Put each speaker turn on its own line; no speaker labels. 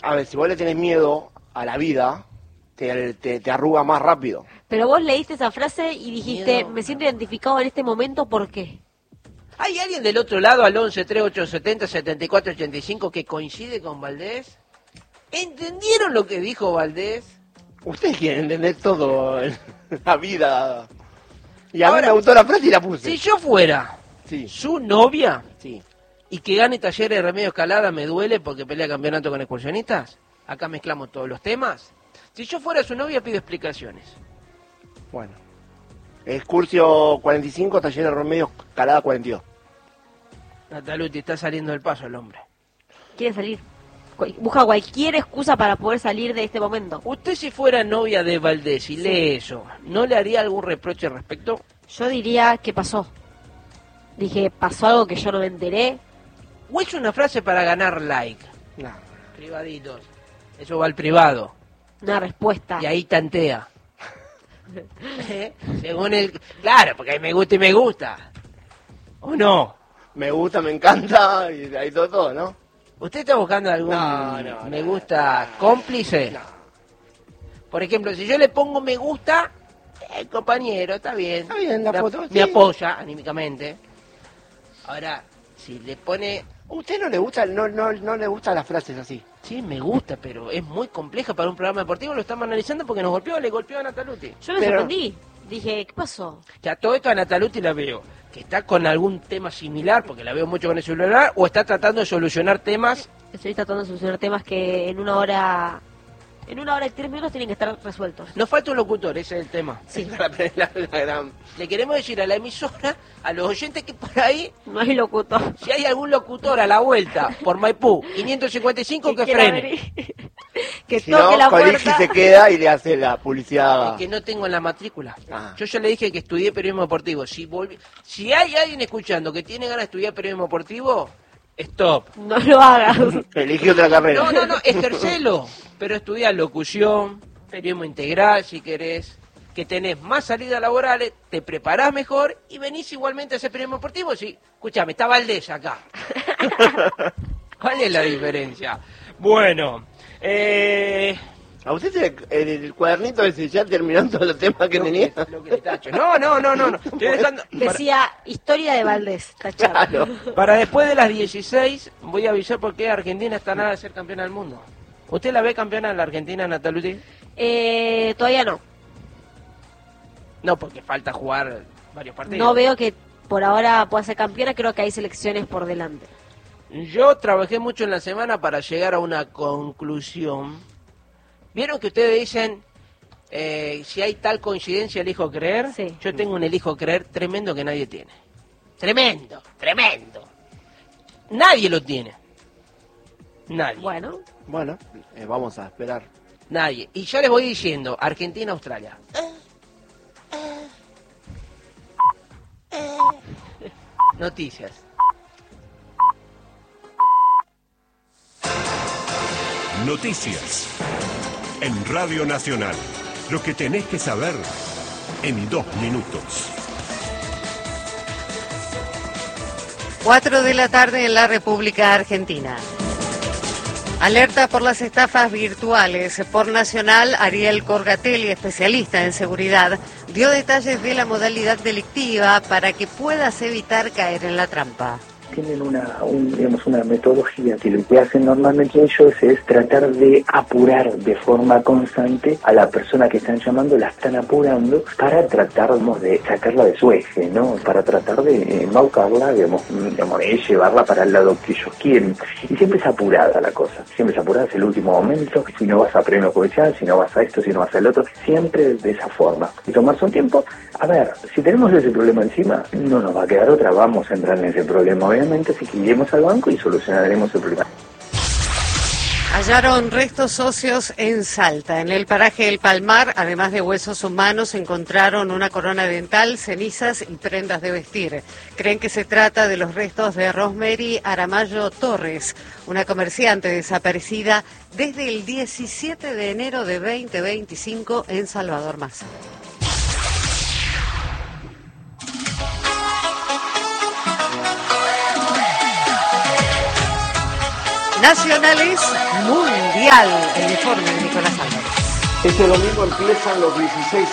A ver, si vos le tenés miedo a la vida, te arruga más rápido.
Pero vos leíste esa frase y dijiste,
Miedo.
me siento identificado en este momento, ¿por qué?
¿Hay alguien del otro lado al 11-3870-7485 que coincide con Valdés? ¿Entendieron lo que dijo Valdés?
Ustedes quieren entender todo en la vida. Y a mí
Ahora,
me gustó la frase y la puse.
Si yo fuera
Sí,
su novia
sí.
y que gane Talleres de Remedio Escalada me duele porque pelea campeonato con excursionistas, acá mezclamos todos los temas. Si yo fuera su novia pido explicaciones.
Bueno. Excursio 45, Taller de Remedios, Calada 42.
Nataluti, está saliendo del paso el hombre.
Quiere salir. Busca cualquier excusa para poder salir de este momento.
Usted si fuera novia de Valdés y lee eso, ¿no le haría algún reproche al respecto?
Yo diría, ¿qué pasó? Dije, ¿pasó algo que yo no me enteré?
¿O es una frase para ganar like?
No.
Privaditos. Eso va al privado.
Una respuesta.
Y ahí tantea. Según el... Claro, porque hay me gusta y me gusta. ¿O no?
Me gusta, me encanta, y ahí todo, ¿no?
¿Usted está buscando algún
No,
me gusta cómplice?
No.
Por ejemplo, si yo le pongo me gusta, el compañero, está bien.
Está bien, la foto,
Me
sí.
apoya anímicamente. Ahora, si le pone...
¿A usted no le gusta, no le gustan las frases así?
Sí, me gusta, pero es muy compleja para un programa deportivo. Lo estamos analizando porque le golpeó a Nataluti.
Yo me sorprendí. Dije, ¿qué pasó?
Ya todo esto a Nataluti la veo, que está con algún tema similar, porque la veo mucho con el celular, o está tratando de solucionar temas.
Estoy tratando de solucionar temas que en una hora y 3 minutos tienen que estar resueltos.
Nos falta un locutor, ese es el tema.
Sí.
La gran...
Le queremos decir a la emisora, a los oyentes que por ahí,
No hay locutor.
si hay algún locutor a la vuelta por Maipú, 555 que
quiera
frene.
venir. Que
Si
toque
no,
la
Coligi
puerta.
se queda y le hace la publicidad.
Es que no tengo en la matrícula.
Ah.
Yo ya le dije que estudié periodismo deportivo. Si hay alguien escuchando que tiene ganas de estudiar periodismo deportivo, stop.
No lo hagas.
Elige otra carrera.
No, ejercelo. Pero estudiar locución, periodismo integral, si querés, que tenés más salidas laborales, te preparás mejor y venís igualmente a hacer periodismo deportivo. Sí, escúchame, está Valdés acá. ¿Cuál es la diferencia? Bueno,
¿A usted el cuadernito ese ya terminando los temas que tenía?
lo que le tacho. No. Estoy dejando...
Decía, historia de Valdés. Tachado.
Claro.
Para después de las 16 voy a avisar por qué Argentina está nada de ser campeona del mundo. ¿Usted la ve campeona en la Argentina, Nataluti?
Todavía no.
No, porque falta jugar varios partidos.
No veo que por ahora pueda ser campeona. Creo que hay selecciones por delante.
Yo trabajé mucho en la semana para llegar a una conclusión. ¿Vieron que ustedes dicen, si hay tal coincidencia elijo creer?
Sí.
Yo tengo un elijo creer tremendo que nadie tiene. Tremendo. Nadie lo tiene. Nadie.
Bueno,
Bueno, vamos a esperar.
Nadie. Y ya les voy diciendo, Argentina-Australia. Noticias.
Noticias. En Radio Nacional. Lo que tenés que saber en 2 minutos.
4 de la tarde en la República Argentina. Alerta por las estafas virtuales. Por Nacional, Ariel Corgatelli, especialista en seguridad, dio detalles de la modalidad delictiva para que puedas evitar caer en la trampa.
Tienen una metodología que lo que hacen normalmente ellos es tratar de apurar de forma constante a la persona que están llamando, la están apurando para tratar de sacarla de su eje, ¿no? Para tratar de embaucarla, de llevarla para el lado que ellos quieren. Y siempre es apurada la cosa, siempre es apurada, es el último momento, si no vas a premio comercial, si no vas a esto, si no vas al otro, siempre de esa forma. Y tomarse un tiempo, a ver, si tenemos ese problema encima, no nos va a quedar otra, vamos a entrar en ese problema, obviamente, así que iremos al banco y solucionaremos el problema.
Hallaron restos óseos en Salta. En el paraje El Palmar, además de huesos humanos, encontraron una corona dental, cenizas y prendas de vestir. Creen que se trata de los restos de Rosemary Aramayo Torres, una comerciante desaparecida desde el 17 de enero de 2025 en Salvador Massa. Nacionales, Mundial. Dial, el informe de Nicolás Álvarez.
Este domingo empiezan los 16